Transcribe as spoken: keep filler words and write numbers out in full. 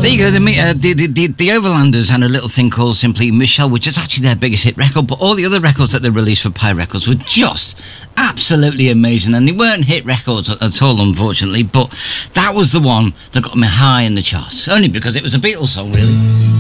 There you go. The, uh, the, the, the, the Overlanders had a little thing called Simply Michelle, which is actually their biggest hit record, but all the other records that they released for Pye Records were just absolutely amazing, and they weren't hit records at all, unfortunately, but that was the one that got me high in the charts, only because it was a Beatles song, really.